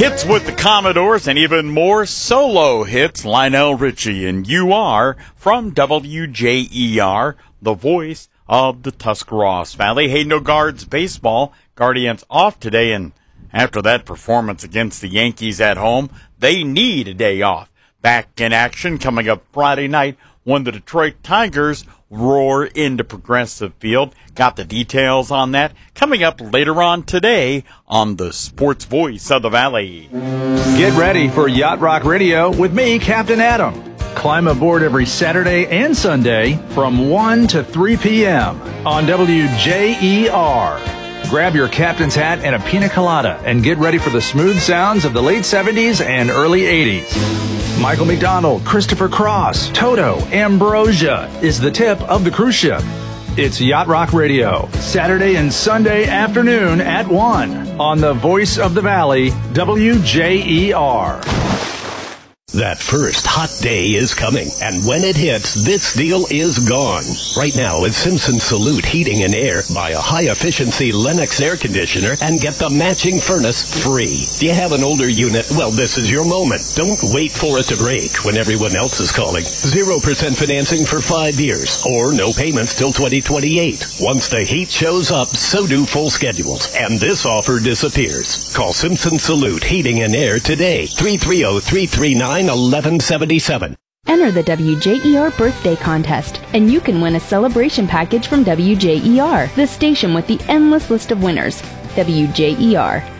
Hits with the Commodores and even more solo hits. Lionel Richie and You Are from WJER, the voice of the Tuscarawas Valley. Hayden Guards baseball. Guardians off today, and after that performance against the Yankees at home, they need a day off. Back in action coming up Friday night when the Detroit Tigers roar into Progressive Field. Got the details on that coming up later on today on the Sports Voice of the Valley. Get ready for Yacht Rock Radio with me, Captain Adam. Climb aboard every Saturday and Sunday from 1 to 3 p.m. on WJER. Grab your captain's hat and a pina colada and get ready for the smooth sounds of the late 70s and early 80s. Michael McDonald, Christopher Cross, Toto, Ambrosia is the tip of the cruise ship. It's Yacht Rock Radio, Saturday and Sunday afternoon at 1 on the Voice of the Valley, WJER. That first hot day is coming, and when it hits, this deal is gone. Right now at Simpson Salute Heating and Air, buy a high-efficiency Lennox air conditioner and get the matching furnace free. Do you have an older unit? Well, this is your moment. Don't wait for it to break when everyone else is calling. 0% financing for 5 years, or no payments till 2028. Once the heat shows up, so do full schedules, and this offer disappears. Call Simpson Salute Heating and Air today, 330-339-1177. Enter the WJER birthday contest, and you can win a celebration package from WJER, the station with the endless list of winners. WJER,